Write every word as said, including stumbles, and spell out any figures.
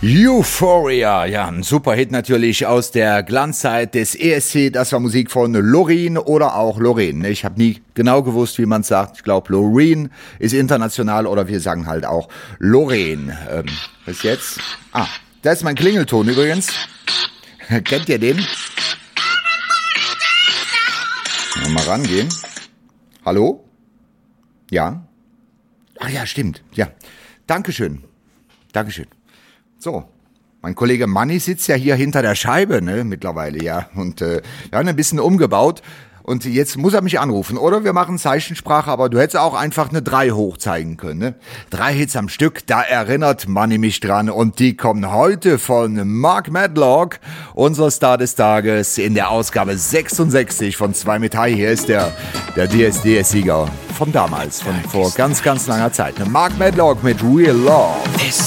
Euphoria, ja, ein super Hit natürlich aus der Glanzzeit des E S C. Das war Musik von Loreen oder auch Loreen. Ich habe nie genau gewusst, wie man es sagt. Ich glaube, Loreen ist international oder wir sagen halt auch Loreen. Ähm, was jetzt? Ah, das ist mein Klingelton übrigens. Kennt ihr den? Mal rangehen. Hallo? Ja? Ach ja, stimmt. Ja. Dankeschön. Dankeschön. So, mein Kollege Manni sitzt ja hier hinter der Scheibe, ne, mittlerweile, ja. Und äh, wir haben ein bisschen umgebaut. Und jetzt muss er mich anrufen. Oder wir machen Zeichensprache, aber du hättest auch einfach eine drei hochzeigen können, ne? Drei Hits am Stück, da erinnert Manni mich dran. Und die kommen heute von Mark Medlock, unser Star des Tages, in der Ausgabe sechsundsechzig von zwei mit High. Hier ist der, der D S D-Sieger von damals, von vor ganz, ganz langer Zeit. Mark Medlock mit Real Love.